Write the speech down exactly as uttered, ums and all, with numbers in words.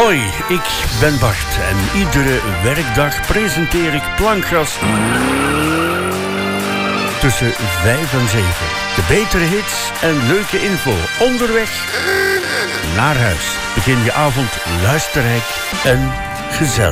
Hoi, ik ben Bart en iedere werkdag presenteer ik Plankgas tussen vijf en zeven. De betere hits en leuke info onderweg naar huis. Begin je avond luisterrijk en gezellig.